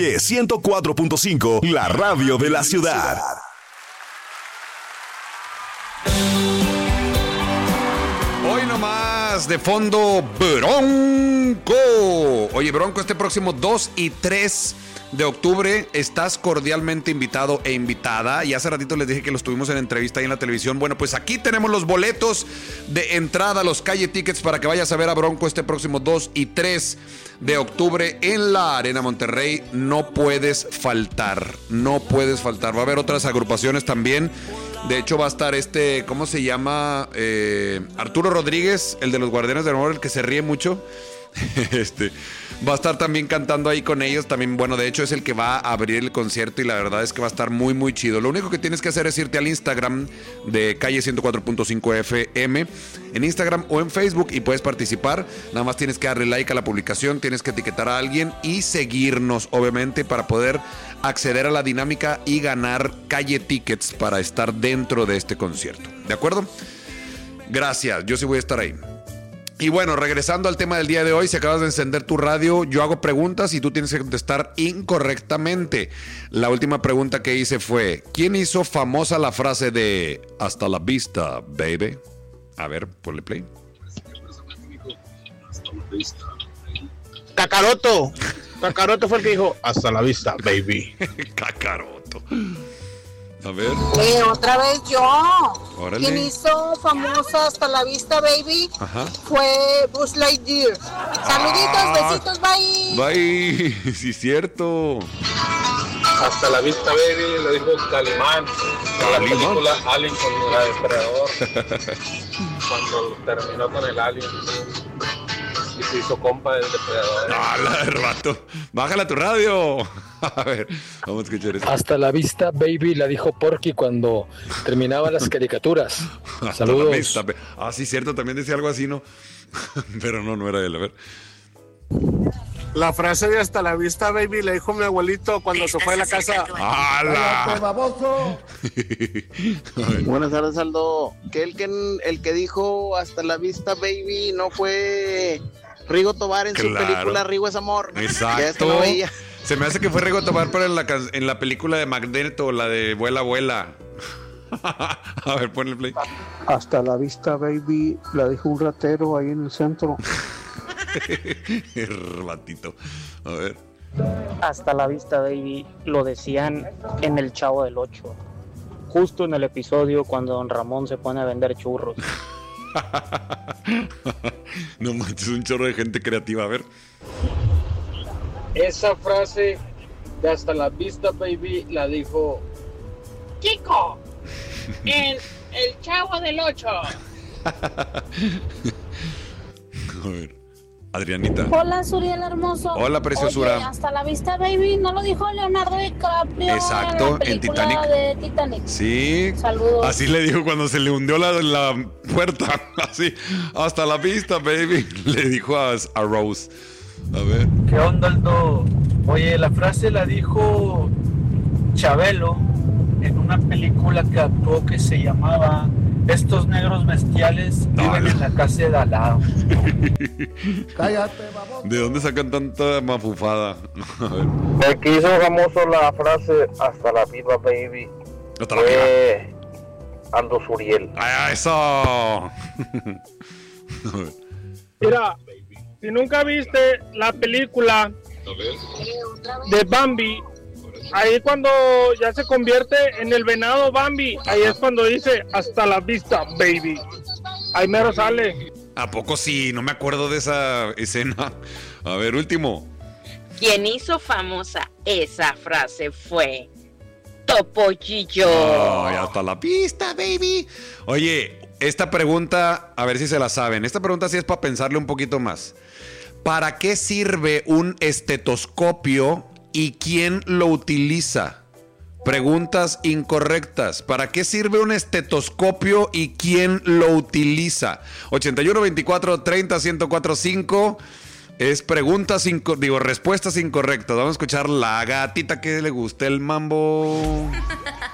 104.5, la radio de la ciudad. Hoy nomás de fondo, Bronco. Oye, Bronco, este próximo 2 y 3 de octubre estás cordialmente invitado e invitada. Y hace ratito les dije que los tuvimos en entrevista ahí en la televisión. Bueno, pues aquí tenemos los boletos de entrada, los Calle Tickets, para que vayas a ver a Bronco este próximo 2 y 3 de octubre en la Arena Monterrey. No puedes faltar, no puedes faltar. Va a haber otras agrupaciones también. De hecho va a estar ¿cómo se llama? Arturo Rodríguez, el de los Guardianes del Amor, el que se ríe mucho. Va a estar también cantando ahí con ellos. También, bueno, de hecho es el que va a abrir el concierto y la verdad es que va a estar muy, muy chido. Lo único que tienes que hacer es irte al Instagram de Calle 104.5 FM, en Instagram o en Facebook, y puedes participar. Nada más tienes que darle like a la publicación, tienes que etiquetar a alguien y seguirnos, obviamente, para poder acceder a la dinámica y ganar Calle Tickets para estar dentro de este concierto. ¿De acuerdo? Gracias, yo sí voy a estar ahí. Y bueno, regresando al tema del día de hoy, si acabas de encender tu radio, yo hago preguntas y tú tienes que contestar incorrectamente. La última pregunta que hice fue: ¿quién hizo famosa la frase de "hasta la vista, baby"? A ver, ponle play. Kakaroto. Kakaroto fue el que dijo "hasta la vista, baby". Kakaroto. A ver. Otra vez yo. Órale. Quien hizo famosa "hasta la vista, baby"? Ajá. Fue Buzz Lightyear. Saluditos, besitos, bye. Bye. Sí, cierto. Hasta la vista, baby, lo dijo Calimán en la película Alien con el depredador. Cuando terminó con el Alien y se hizo compa del depredador. ¡Hala, de rato! ¡Bájala tu radio! A ver, vamos a escuchar esto. Hasta la vista, baby, la dijo Porky cuando terminaba las caricaturas. Saludos. Vista, sí, cierto, también decía algo así, ¿no? Pero no era él, a ver. La frase de "hasta la vista, baby" le dijo mi abuelito cuando se fue a la casa. ¡Hala! ¡Baboso! Buenas tardes, Aldo. Que el que dijo "hasta la vista, baby" no fue Rigo Tobar en su película "Rigo es amor". Exacto. No veía. Se me hace que fue Rigo Tobar, pero en la película de Magneto, la de Vuela, Vuela. A ver, ponle play. "Hasta la vista, baby", la dijo un ratero ahí en el centro. Ratito. A ver. "Hasta la vista, baby", lo decían en El Chavo del 8, justo en el episodio cuando don Ramón se pone a vender churros. No manches, un chorro de gente creativa. A ver. Esa frase de "hasta la vista, baby" la dijo Chico, el Chavo del 8. A ver. Adrianita. Hola, Suriel hermoso. Hola, preciosura. Oye, "hasta la vista, baby", ¿no lo dijo Leonardo DiCaprio? Exacto, en Titanic. De Titanic. Sí. Saludos. Así le dijo cuando se le hundió la puerta. Así. "Hasta la vista, baby", le dijo a Rose. A ver. ¿Qué onda, Aldo? Oye, la frase la dijo Chabelo en una película que actuó que se llamaba "Estos negros bestiales viven en la casa de al lado". Cállate, baboso. ¿De dónde sacan tanta mafufada? A ver. El que hizo famoso la frase "hasta la vida, baby" Hasta la fue Aldo Suriel. ¡Ah, eso! A ver. Mira, si nunca viste la película de Bambi, ahí cuando ya se convierte en el venado Bambi, ahí es cuando dice "hasta la vista, baby". Ahí mero sale. ¿A poco sí? No me acuerdo de esa escena. A ver, último. Quien hizo famosa esa frase fue Topollillo. Ay, "hasta la vista, baby". Oye, esta pregunta, a ver si se la saben. Esta pregunta sí es para pensarle un poquito más. ¿Para qué sirve un estetoscopio y quién lo utiliza? Preguntas incorrectas. ¿Para qué sirve un estetoscopio y quién lo utiliza? 81 24 30 1045 es respuestas incorrectas. Vamos a escuchar la gatita que le gusta el mambo.